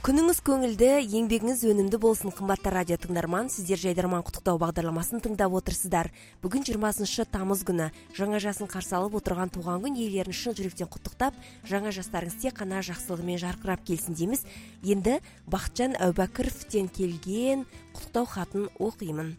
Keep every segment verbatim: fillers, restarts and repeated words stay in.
Күніңіз көңілді, еңбегіңіз өнімді болсын, қымбатты радио тыңдарман. Сіздер Жайдарман құттықтау бағдарламасын тыңдап отырсыздар. Бүгін жиырмасыншы тамыз күні жаңа жасын қарсы алып отырған туған күн иелерін шын жүректен құттықтап, жаңа жастарыңыз тек қана жақсылығымен жарқырап келсін дейміз. Енді Бақытжан Әубәкіровтен келген құттықтау хатын оқимын.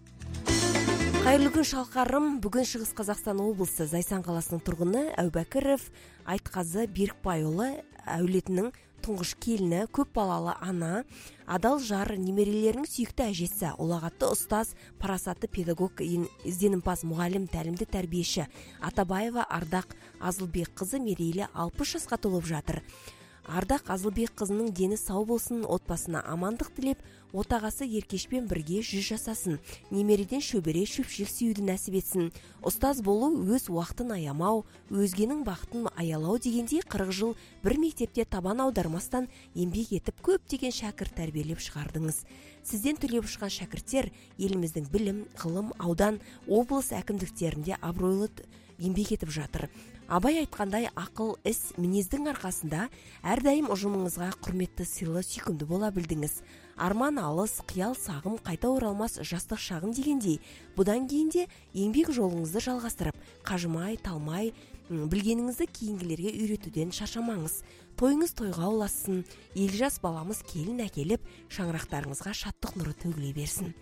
Қайырлы күн шалқарым. Бүгін Шығыс Қазақстан облысы Зайсан қаласының тұрғыны Әубәкіров Айтқазы Берікбайұлы әулетінің тұңғыш келіні, көп балалы ана, адал жар, немерелерінің сүйікті әжесі, ұлағатты ұстаз, парасатты педагог, ізденімпаз мұғалім, тәлімді тәрбиеші Атабаева Ардақ Азылбек қызы мерейлі алпыс жасқа толып жатыр. Ардақ Азылбек қызының дені сау болсын, отбасына амандық тілеп, отағасы Еркешпен бірге жүз жасасын, немереден шөбере шөпшел сүюді нәсіп етсін. Ұстаз болу өз уақытын аямау, өзгенің бақытын аялау дегендей қырық жыл бір мектепте табан аудармастан еңбек етіп көптеген шәкірт тәрбиелеп шығардыңыз. Сізден түлеп ұшқан шәкірттер еліміздің білім, ғылым, аудан, облыс әкімдіктерінде абыройлы еңбек етіп жатыр. Абай айтқандай, ақыл, іс, мінездің арқасында әрдайым ұжымыңызға құрметті, сыйлы, сүйкімді бола білдіңіз. Арман алыс, қиял сағым, қайта оралмас жастық шағым дегендей, бұдан кейін де еңбек жолыңызды жалғастырып, қажымай, талмай, білгеніңізді кейінгілерге үйретуден шаршамаңыз. Тойыңыз тойға ұлассын, ел жас баламыз келін әкеліп, шаңырақтарыңызға шаттық нұры төгіле берсін.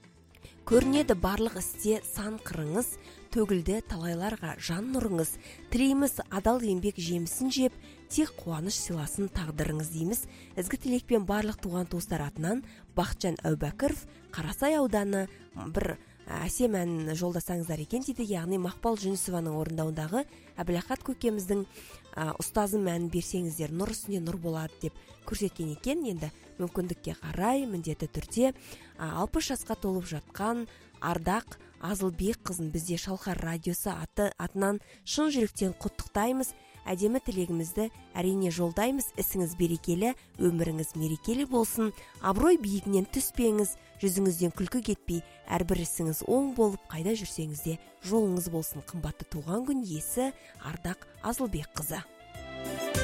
Көрінеді барлық істе сан қырыңыз, төгілді талайларға жан нұрыңыз. Тілейміз адал еңбек жемісін жеп, тек қуаныш сыйласын тағдырыңыз дейміз. Ізгі тілекпен барлық туған туыстар атынан Бақытжан Әубәкіров, Қарасай ауданы бір әсем ән жолдасаңыздар екен дейді. Яғни Мақпал Жүнісованың орындауындағы Әбілақат көкеміздің ұстазым әнін берсеңіздер нұр үстіне нұр болады деп көрсеткен екен. Енді мүмкіндікке қарай міндетті түрде алпыс жасқа толып жатқан Ардақ Азылбек қызын бізде Шалқар радиосы аты атынан шын жүректен құттықтаймыз. Әдемі тілегімізді әрине жолдаймыз. Ісіңіз берекелі, өміріңіз мерекелі болсын. Абырой биігінен түспеңіз, жүзіңізден күлкі кетпей, әрбір ісіңіз оң болып, қайда жүрсеңіз де жолыңыз болсын. Қымбатты туған күн иесі Ардақ Азылбек қызы.